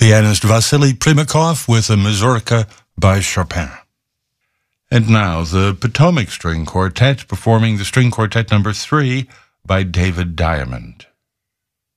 pianist Vasily Primakov with a mazurka by Chopin. And now the Potomac String Quartet performing the String Quartet number 3 by David Diamond.